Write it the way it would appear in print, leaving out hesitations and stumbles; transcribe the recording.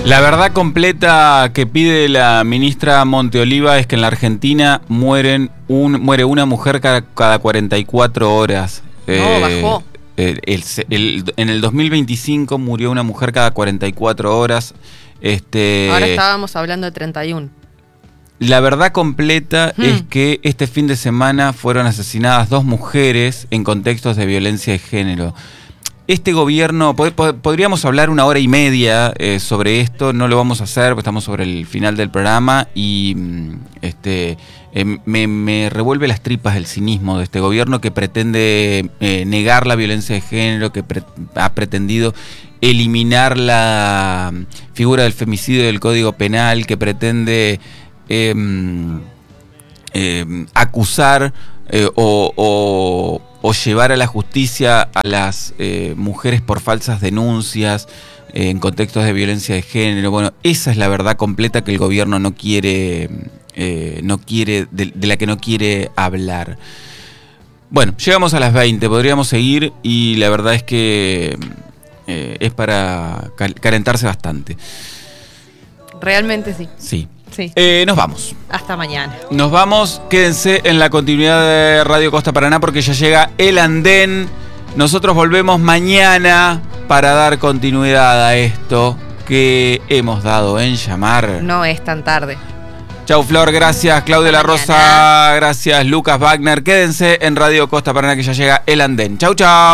La verdad completa que pide la ministra Monteoliva es que en la Argentina muere una mujer cada 44 horas. Bajó. En el 2025 murió una mujer cada 44 horas. Ahora estábamos hablando de 31. La verdad completa es que este fin de semana fueron asesinadas 2 mujeres en contextos de violencia de género. Este gobierno, podríamos hablar 1 hora y media sobre esto, no lo vamos a hacer, porque estamos sobre el final del programa y me revuelve las tripas el cinismo de este gobierno que pretende negar la violencia de género, que ha pretendido eliminar la figura del femicidio del Código Penal, que pretende acusar o llevar a la justicia a las mujeres por falsas denuncias en contextos de violencia de género. Bueno, esa es la verdad completa que el gobierno no quiere, de la que no quiere hablar. Bueno, llegamos a las 20, podríamos seguir y la verdad es que es para calentarse bastante. Realmente sí. Sí. Sí. Nos vamos. Hasta mañana. Nos vamos. Quédense en la continuidad de Radio Costa Paraná porque ya llega El Andén. Nosotros volvemos mañana para dar continuidad a esto que hemos dado en llamar. No es tan tarde. Chau Flor, gracias. Claudia La Rosa, gracias. Lucas Wagner. Quédense en Radio Costa Paraná que ya llega El Andén. Chau, chau.